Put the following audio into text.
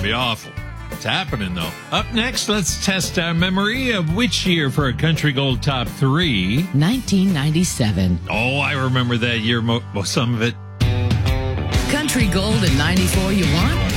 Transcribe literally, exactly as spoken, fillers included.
be awful. It's happening, though. Up next, let's test our memory of which year for a Country Gold Top three. nineteen ninety-seven. Oh, I remember that year, mo- well, some of it. Country Gold in ninety-four you want?